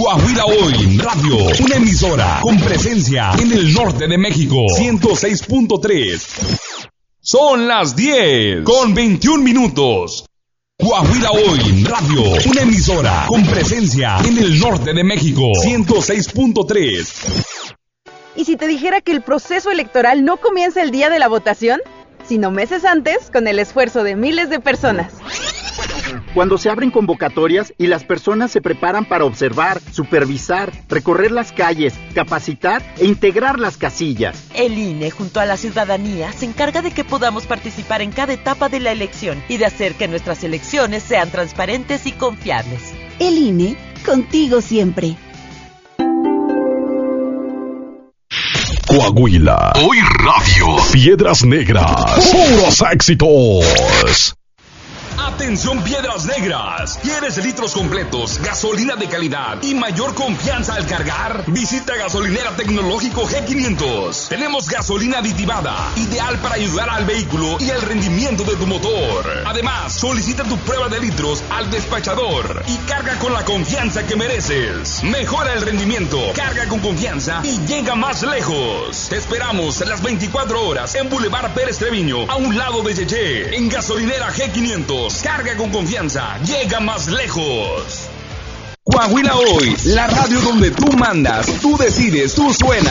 Coahuila Hoy Radio, una emisora con presencia en el norte de México, 106.3. Son las 10 con 21 minutos. Coahuila Hoy Radio, una emisora con presencia en el norte de México, 106.3. ¿Y si te dijera que el proceso electoral no comienza el día de la votación, sino meses antes, con el esfuerzo de miles de personas? Cuando se abren convocatorias y las personas se preparan para observar, supervisar, recorrer las calles, capacitar e integrar las casillas. El INE, junto a la ciudadanía, se encarga de que podamos participar en cada etapa de la elección y de hacer que nuestras elecciones sean transparentes y confiables. El INE, contigo siempre. Coahuila Hoy Radio, Piedras Negras, puros éxitos. Atención Piedras Negras, ¿quieres litros completos, gasolina de calidad y mayor confianza al cargar? Visita Gasolinera Tecnológico G500. Tenemos gasolina aditivada, ideal para ayudar al vehículo y el rendimiento de tu motor. Además, solicita tu prueba de litros al despachador y carga con la confianza que mereces. Mejora el rendimiento, carga con confianza y llega más lejos. Te esperamos las 24 horas en Boulevard Pérez Treviño, a un lado de Yeye, en Gasolinera G500. Carga con confianza, llega más lejos. Coahuila Hoy, la radio donde tú mandas, tú decides, tú suenas.